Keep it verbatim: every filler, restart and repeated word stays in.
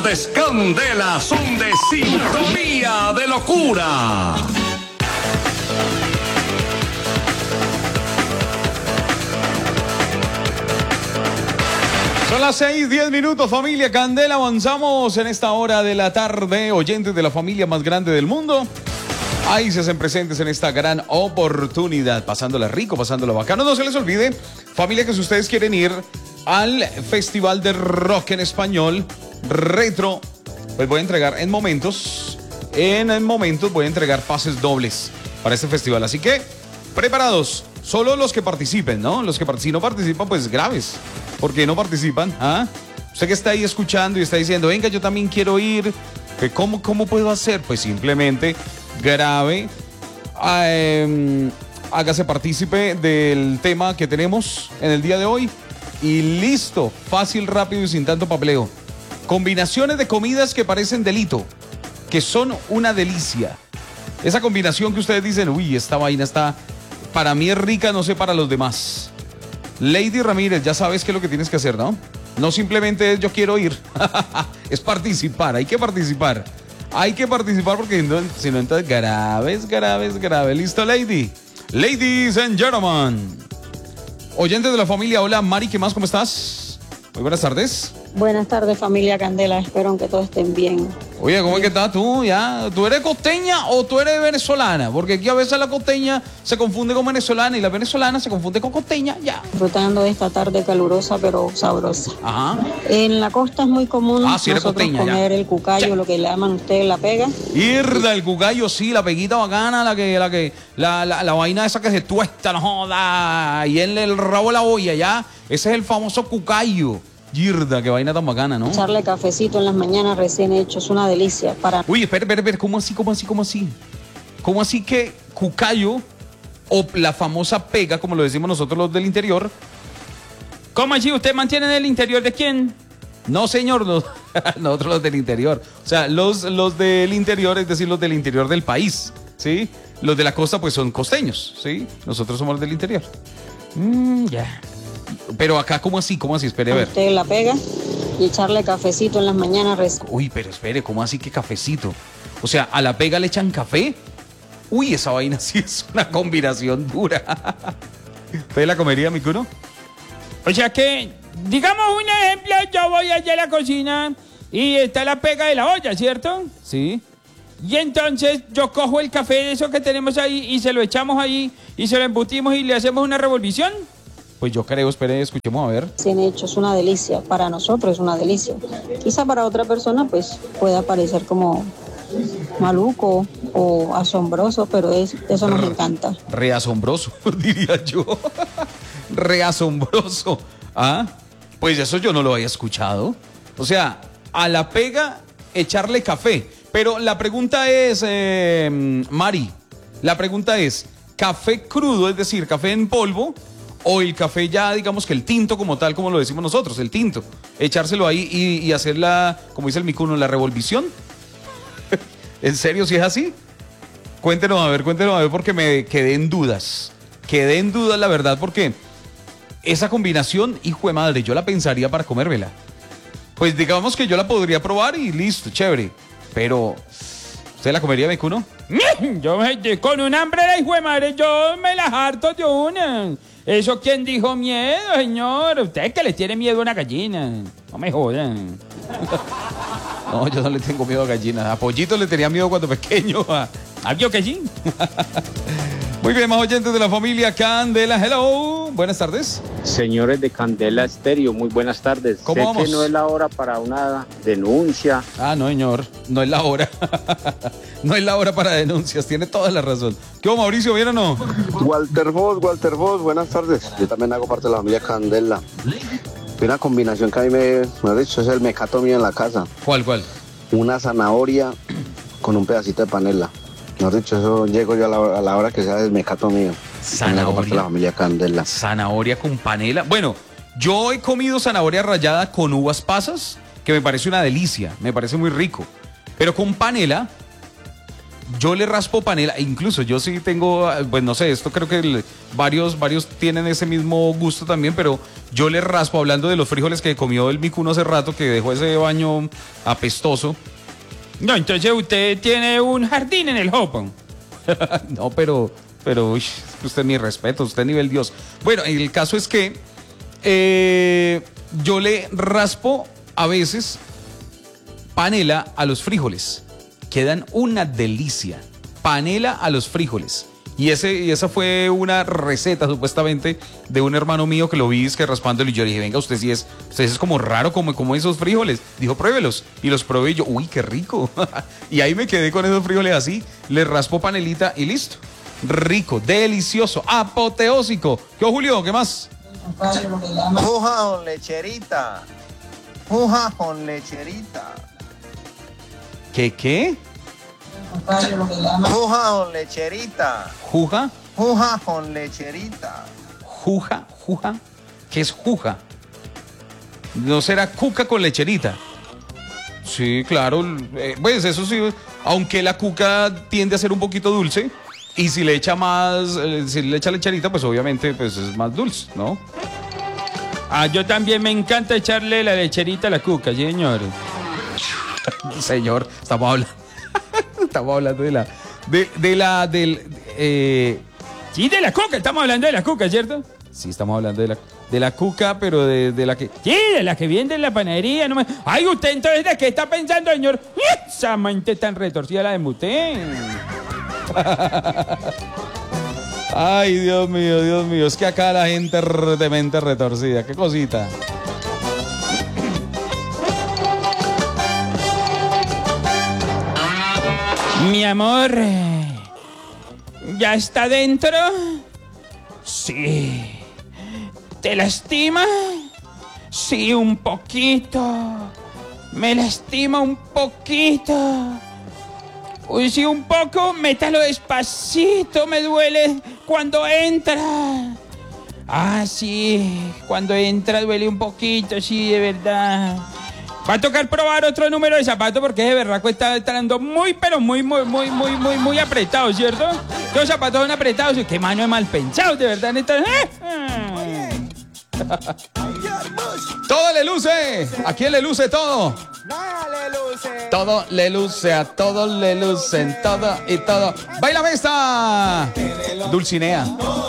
tardes Candela son de sintonía de locura. Son las seis, diez minutos, familia Candela. Avanzamos en esta hora de la tarde. Oyentes de la familia más grande del mundo, ahí se hacen presentes en esta gran oportunidad. Pasándola rico, pasándola bacano. No se les olvide, familia, que si ustedes quieren ir al Festival de Rock en Español Retro, pues voy a entregar en momentos, en, en momentos voy a entregar pases dobles para este festival. Así que, preparados. Solo los que participen, ¿no? Los que part- si no participan, pues graves. ¿Por qué no participan? ¿Ah? Usted que está ahí escuchando y está diciendo, venga, yo también quiero ir. ¿Cómo, cómo puedo hacer? Pues simplemente grabe, eh, hágase partícipe del tema que tenemos en el día de hoy y listo. Fácil, rápido y sin tanto papeleo. Combinaciones de comidas que parecen delito, que son una delicia. Esa combinación que ustedes dicen, uy, esta vaina está... para mí es rica, no sé para los demás. Lady Ramírez, ya sabes qué es lo que tienes que hacer, ¿no? No simplemente es yo quiero ir. Es participar, hay que participar. Hay que participar porque no, si no, entonces graves, graves, graves. ¿Listo, Lady? Ladies and gentlemen. Oyentes de la familia, hola, Mari, ¿qué más? ¿Cómo estás? Muy buenas tardes. Buenas tardes, familia Candela. Espero que todos estén bien. Oye, ¿cómo es que estás tú? ¿Ya? ¿Tú eres costeña o tú eres venezolana? Porque aquí a veces la costeña se confunde con venezolana y la venezolana se confunde con costeña, ya. Disfrutando de esta tarde calurosa pero sabrosa. Ajá. En la costa es muy común Ah, sí, eres nosotros costeña, comer ya. el cucayo, Ya. lo que le llaman ustedes la pega. Irda, el cucayo, sí, la peguita bacana, la que, la que, la, la, la vaina esa que se tuesta, no joda, y en el rabo de la olla, ya. Ese es el famoso cucayo. Irda, qué vaina tan bacana, ¿no? Echarle cafecito en las mañanas recién hecho es una delicia para... Uy, espera, espera, espera, ¿cómo así, cómo así, cómo así? ¿Cómo así que cucayo o la famosa pega, como lo decimos nosotros los del interior? ¿Cómo así? ¿Usted mantiene en el interior de quién? No, señor, los- nosotros los del interior. O sea, los, los del interior, es decir, los del interior del país, ¿sí? Los de la costa, pues son costeños, ¿sí? Nosotros somos los del interior. Mm, ya. Pero acá, ¿cómo así? ¿Cómo así? Espere, a ver. ustedes la pega y echarle cafecito en las mañanas recién. Uy, pero espere, ¿cómo así que cafecito? O sea, ¿a la pega le echan café? Uy, esa vaina sí es una combinación dura. ¿Usted la comería, mi cuno? O sea que, digamos un ejemplo, yo voy allá a la cocina y está la pega de la olla, ¿cierto? Sí. Y entonces yo cojo el café de eso que tenemos ahí y se lo echamos ahí y se lo embutimos y le hacemos una revolvición. Pues yo creo, espere, escuchemos a ver. Recién hecho es una delicia. Para nosotros es una delicia. Quizá para otra persona pues pueda parecer como maluco o asombroso, pero es, eso nos encanta. Reasombroso, diría yo. Reasombroso. ¿Ah? Pues eso yo no lo había escuchado. O sea, a la pega echarle café. Pero la pregunta es, eh, Mari, la pregunta es, ¿café crudo, es decir, café en polvo? O el café ya, digamos que el tinto como tal, como lo decimos nosotros, el tinto. Echárselo ahí y, y hacer la, como dice el micuno, la revolvición. ¿En serio si es así? Cuéntenos a ver, cuéntenos a ver porque me quedé en dudas. Quedé en dudas, la verdad, porque esa combinación, hijo de madre, yo la pensaría para comérmela. Pues digamos que yo la podría probar y listo, chévere. Pero, ¿usted la comería, micuno? Yo me- con un hambre de hijo de madre, yo me la harto de una. ¿Eso quién dijo miedo, señor? Usted que le tiene miedo a una gallina. No me jodan. No, yo no le tengo miedo a gallinas. A Pollito le tenía miedo cuando pequeño. ¿Ah, yo que sí? Muy bien, más oyentes de la familia Candela. Hello. Buenas tardes. Señores de Candela Estéreo, muy buenas tardes. ¿Cómo sé vamos? que no es la hora para una denuncia. Ah, no, señor. No es la hora. No es la hora para denuncias. Tiene toda la razón. ¿Qué hubo, Mauricio? ¿Bien o no? Walter Voss, Walter Voss, buenas tardes. Yo también hago parte de la familia Candela. Y una combinación que a mí me, me ha dicho es el mecato mío en la casa. ¿Cuál, cuál? Una zanahoria con un pedacito de panela. Mejor dicho, eso llego yo a la, a la hora que sea el mecato mío. También hago parte de la Zanahoria. familia Candela. Zanahoria con panela. Bueno, yo he comido zanahoria rallada con uvas pasas, que me parece una delicia. Me parece muy rico. Pero con panela, Yo le raspo panela, incluso yo sí tengo, pues no sé, esto creo que el- varios, varios tienen ese mismo gusto también, pero yo le raspo, hablando de los frijoles que comió el Micuno hace rato, que dejó ese baño apestoso. No, entonces usted tiene un jardín en el Hopo. No, pero, pero, uy, usted mi respeto, usted nivel Dios. Bueno, el caso es que eh, yo le raspo a veces panela a los frijoles. Quedan una delicia. Panela a los frijoles. Y, ese, y esa fue una receta supuestamente de un hermano mío que lo vi es que raspándolo y yo dije, venga, usted sí es, usted es como raro como, como esos frijoles. Dijo, pruébelos. Y los probé y yo, uy, qué rico. Y ahí me quedé con esos frijoles así, le raspo panelita y listo. Rico, delicioso, apoteósico. ¿Qué, Julio? ¿Qué más? Juja con lecherita. Juja con lecherita. ¿Qué, qué? Juja con lecherita. ¿Juja? Juja con lecherita. ¿Juja? ¿Juja? ¿Qué es juja? ¿No será cuca con lecherita? Sí, claro. eh, pues eso sí, aunque la cuca tiende a ser un poquito dulce, y si le echa más, eh, si le echa lecherita, pues obviamente pues es más dulce, ¿no? Ah, yo también me encanta echarle la lecherita a la cuca, señor. Señor, estamos hablando, estamos hablando de la, de, de la, del, eh, Sí, de la cuca, estamos hablando de la cuca, ¿cierto? sí, estamos hablando de la, de la cuca, pero de, de la que, Sí, de la que viene en la panadería. No me... Ay, usted entonces, ¿de qué está pensando, señor? Esa mente tan retorcida la de usted. ay, Dios mío, Dios mío, es que acá la gente es de mente retorcida, qué cosita. Mi amor, ¿ya está dentro? Sí. ¿Te lastima? Sí, un poquito. Me lastima un poquito. Uy, sí, un poco. Métalo despacito. Me duele cuando entra. Ah, sí. Cuando entra duele un poquito, sí, de verdad. Va a tocar probar otro número de zapato porque de verdad está entrando muy, pero muy, muy, muy, muy, muy, muy apretado, ¿cierto? Los zapatos son apretados y qué mano de mal pensado, de verdad. Neta. Todo le luce, ¿a quién le luce todo? Nada le luce. Todo le luce, a todo le lucen, todo y todo. ¡Bailame esta! Dulcinea.